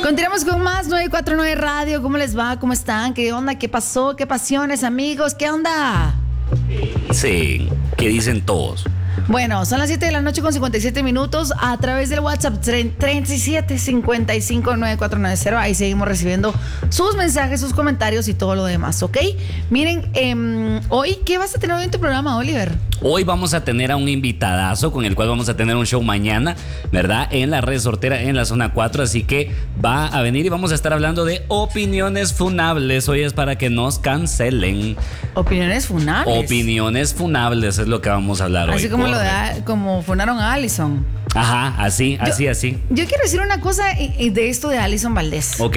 Continuamos con más 949 Radio. ¿Cómo les va? ¿Cómo están? ¿Qué onda? ¿Qué pasó? ¿Qué pasiones, amigos? ¿Qué onda? Sí, ¿qué dicen todos? Bueno, son las 7 de la noche con 57 minutos a través del WhatsApp 37559490. Ahí seguimos recibiendo sus mensajes, sus comentarios y todo lo demás, ¿ok? Miren, hoy, ¿qué vas a tener hoy en tu programa, Oliver? Hoy vamos a tener a un invitadazo con el cual vamos a tener un show mañana, ¿verdad? En la Resortera, en la zona 4, así que va a venir y vamos a estar hablando de opiniones funables. Hoy es para que nos cancelen. Opiniones funables. Opiniones funables es lo que vamos a hablar hoy. Así como como funaron a Allison. Ajá, así. Yo quiero decir una cosa de esto de Allison Valdés. Ok.